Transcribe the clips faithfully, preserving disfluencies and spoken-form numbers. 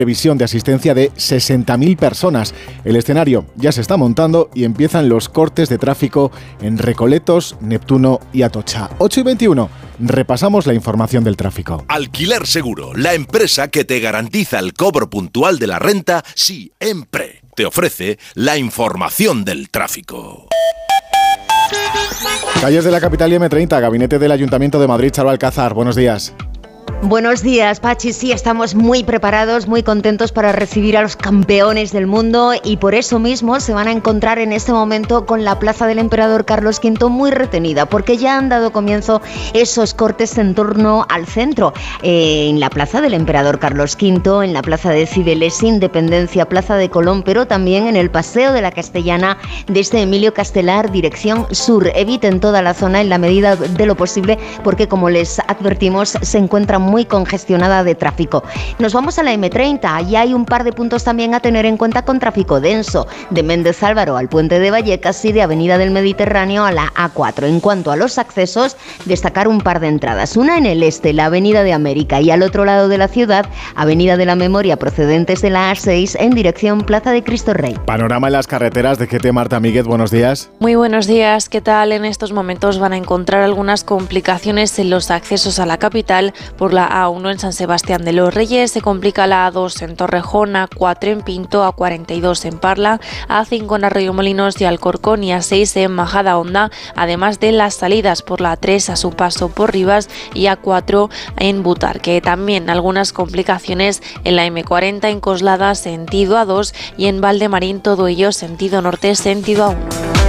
previsión de asistencia de sesenta mil personas. El escenario ya se está montando y empiezan los cortes de tráfico en Recoletos, Neptuno y Atocha. ocho y veintiuno. Repasamos la información del tráfico. Alquiler Seguro, la empresa que te garantiza el cobro puntual de la renta siempre. Te ofrece la información del tráfico. Calles de la capital y eme treinta, Gabinete del Ayuntamiento de Madrid, Charo Alcázar. Buenos días. Buenos días, Pachi. Sí, estamos muy preparados, muy contentos para recibir a los campeones del mundo y por eso mismo se van a encontrar en este momento con la Plaza del Emperador Carlos quinto muy retenida, porque ya han dado comienzo esos cortes en torno al centro. Eh, en la Plaza del Emperador Carlos quinto, en la Plaza de Cibeles, Independencia, Plaza de Colón, pero también en el Paseo de la Castellana desde Emilio Castelar, dirección sur. Eviten toda la zona en la medida de lo posible, porque como les advertimos, se encuentra muy muy congestionada de tráfico. Nos vamos a la eme treinta, allí hay un par de puntos también a tener en cuenta con tráfico denso, de Méndez Álvaro al Puente de Vallecas y de Avenida del Mediterráneo a la a cuatro. En cuanto a los accesos, destacar un par de entradas, una en el este, la Avenida de América, y al otro lado de la ciudad, Avenida de la Memoria, procedentes de la a seis en dirección Plaza de Cristo Rey. Panorama en las carreteras de G T. Marta Míguez, buenos días. Muy buenos días, ¿qué tal? En estos momentos van a encontrar algunas complicaciones en los accesos a la capital por la a uno en San Sebastián de los Reyes, se complica la a dos en Torrejón, a cuatro en Pinto, a cuarenta y dos en Parla, a cinco en Arroyomolinos y Alcorcón y a seis en Majadahonda, además de las salidas por la a tres a su paso por Rivas y a cuatro en Butarque. También algunas complicaciones en la eme cuarenta en Coslada, sentido a dos, y en Valdemarín, todo ello sentido norte, sentido a uno.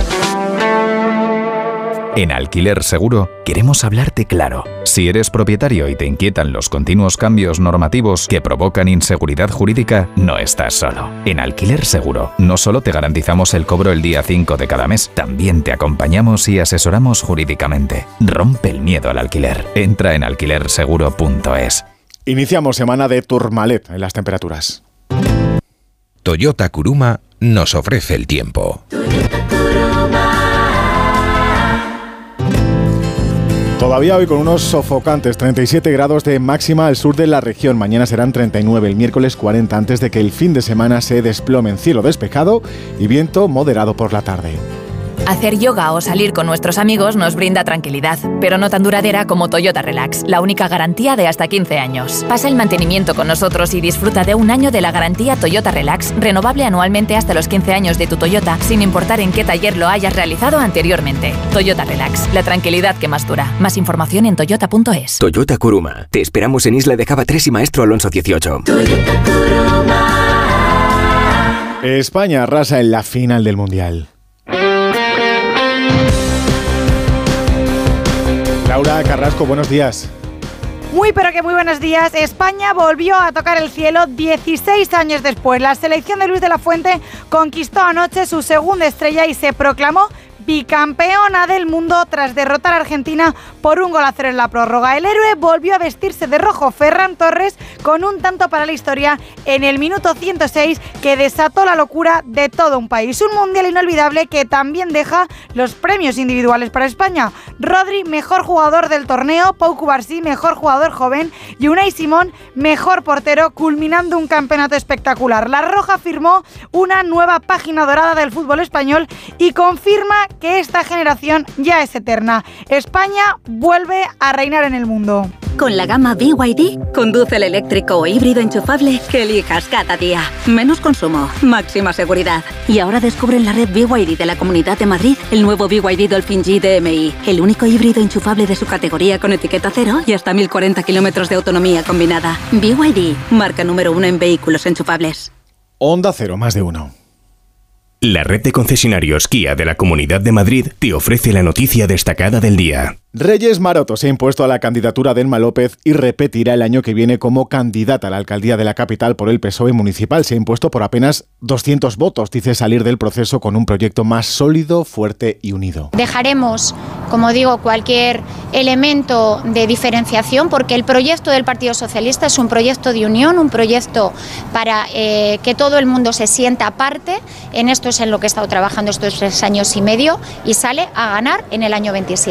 En Alquiler Seguro queremos hablarte claro. Si eres propietario y te inquietan los continuos cambios normativos que provocan inseguridad jurídica, no estás solo. En Alquiler Seguro no solo te garantizamos el cobro el día cinco de cada mes, también te acompañamos y asesoramos jurídicamente. Rompe el miedo al alquiler. Entra en alquiler seguro punto es. Iniciamos semana de Tourmalet en las temperaturas. Toyota Kuruma nos ofrece el tiempo. Todavía hoy con unos sofocantes treinta y siete grados de máxima al sur de la región. Mañana serán treinta y nueve, el miércoles cuarenta, antes de que el fin de semana se desplome en cielo despejado y viento moderado por la tarde. Hacer yoga o salir con nuestros amigos nos brinda tranquilidad, pero no tan duradera como Toyota Relax, la única garantía de hasta quince años. Pasa el mantenimiento con nosotros y disfruta de un año de la garantía Toyota Relax, renovable anualmente hasta los quince años de tu Toyota, sin importar en qué taller lo hayas realizado anteriormente. Toyota Relax, la tranquilidad que más dura. Más información en toyota punto es. Toyota Kuruma. Te esperamos en Isla de Java tres y Maestro Alonso dieciocho. Toyota Kuruma. España arrasa en la final del Mundial. Laura Carrasco, buenos días. Muy pero que muy buenos días. España volvió a tocar el cielo dieciséis años después. La selección de Luis de la Fuente conquistó anoche su segunda estrella y se proclamó bicampeona del mundo tras derrotar a Argentina por un gol a cero en la prórroga. El héroe volvió a vestirse de rojo. Ferran Torres con un tanto para la historia en el minuto ciento seis que desató la locura de todo un país. Un mundial inolvidable que también deja los premios individuales para España. Rodri, mejor jugador del torneo, Pau Cubarsí, mejor jugador joven y Unai Simón, mejor portero, culminando un campeonato espectacular. La Roja firmó una nueva página dorada del fútbol español y confirma que esta generación ya es eterna. España vuelve a reinar en el mundo. Con la gama B Y D, conduce el eléctrico o híbrido enchufable que elijas cada día. Menos consumo, máxima seguridad. Y ahora descubre en la red B Y D de la Comunidad de Madrid el nuevo B Y D Dolphin G D M I, el único híbrido enchufable de su categoría con etiqueta cero y hasta mil cuarenta kilómetros de autonomía combinada. B Y D, marca número uno en vehículos enchufables. Onda Cero, más de uno. La red de concesionarios Kia de la Comunidad de Madrid te ofrece la noticia destacada del día. Reyes Maroto se ha impuesto a la candidatura de Elma López y repetirá el año que viene como candidata a la alcaldía de la capital por el P S O E municipal. Se ha impuesto por apenas doscientos votos. Dice salir del proceso con un proyecto más sólido, fuerte y unido. Dejaremos, como digo, cualquier elemento de diferenciación porque el proyecto del Partido Socialista es un proyecto de unión, un proyecto para eh, que todo el mundo se sienta parte. En esto es en lo que he estado trabajando estos tres años y medio y sale a ganar en el año veintisiete.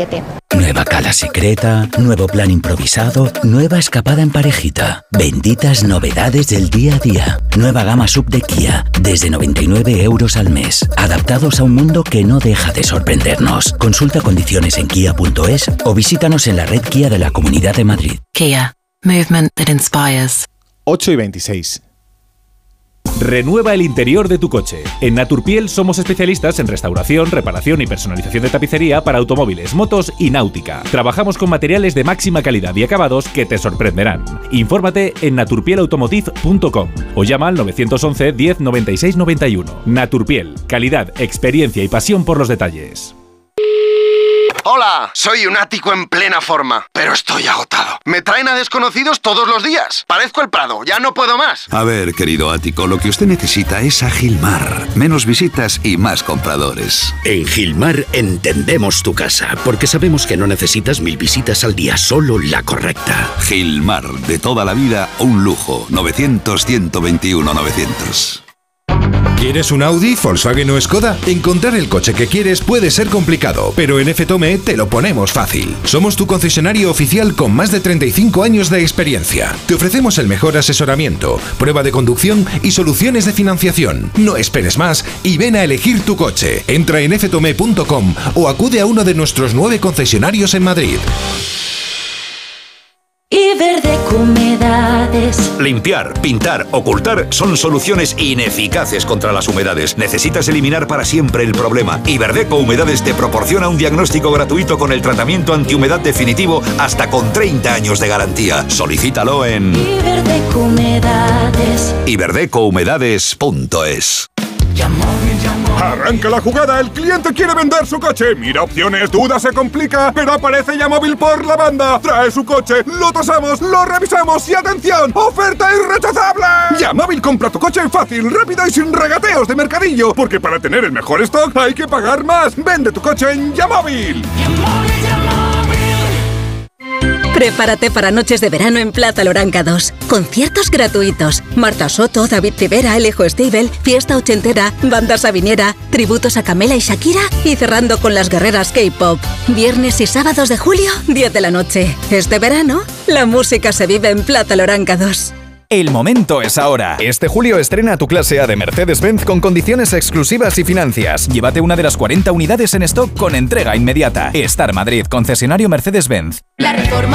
Nueva cala secreta, nuevo plan improvisado, nueva escapada en parejita. Benditas novedades del día a día. Nueva gama sub de Kia, desde noventa y nueve euros al mes. Adaptados a un mundo que no deja de sorprendernos. Consulta condiciones en kia punto es o visítanos en la red Kia de la Comunidad de Madrid. Kia. Movement that inspires. ocho y veintiséis. Renueva el interior de tu coche. En Naturpiel somos especialistas en restauración, reparación y personalización de tapicería para automóviles, motos y náutica. Trabajamos con materiales de máxima calidad y acabados que te sorprenderán. Infórmate en naturpiel automotive punto com o llama al nueve once, diez, noventa y seis, noventa y uno. Naturpiel, calidad, experiencia y pasión por los detalles. Hola, soy un ático en plena forma, pero estoy agotado. Me traen a desconocidos todos los días. Parezco el Prado, ya no puedo más. A ver, querido ático, lo que usted necesita es a Gilmar. Menos visitas y más compradores. En Gilmar entendemos tu casa, porque sabemos que no necesitas mil visitas al día, solo la correcta. Gilmar, de toda la vida, un lujo. novecientos, ciento veintiuno, novecientos. ¿Quieres un Audi, Volkswagen o Skoda? Encontrar el coche que quieres puede ser complicado, pero en F Tome te lo ponemos fácil. Somos tu concesionario oficial con más de treinta y cinco años de experiencia. Te ofrecemos el mejor asesoramiento, prueba de conducción y soluciones de financiación. No esperes más y ven a elegir tu coche. Entra en f tome punto com o acude a uno de nuestros nueve concesionarios en Madrid. Iberdeco Humedades. Limpiar, pintar, ocultar son soluciones ineficaces contra las humedades. Necesitas eliminar para siempre el problema. Iberdeco Humedades te proporciona un diagnóstico gratuito con el tratamiento antihumedad definitivo hasta con treinta años de garantía. Solicítalo en Iberdeco Humedades. iberdeco humedades punto es. Arranca la jugada, el cliente quiere vender su coche. Mira opciones, duda, se complica, pero aparece Yamóvil por la banda. Trae su coche, lo tasamos, lo revisamos y ¡atención! ¡Oferta irrechazable! Yamóvil compra tu coche fácil, rápido y sin regateos de mercadillo. Porque para tener el mejor stock hay que pagar más. Vende tu coche en Yamóvil. Prepárate para noches de verano en Plaza Loranga dos. Conciertos gratuitos. Marta Soto, David Rivera, Alejo Stivel, fiesta ochentera, banda sabinera, tributos a Camela y Shakira y cerrando con las guerreras K-pop. Viernes y sábados de julio, diez de la noche. Este verano, la música se vive en Plaza Loranga dos. El momento es ahora. Este julio estrena tu clase A de Mercedes-Benz con condiciones exclusivas y financias. Llévate una de las cuarenta unidades en stock con entrega inmediata. Star Madrid, concesionario Mercedes-Benz. La reforma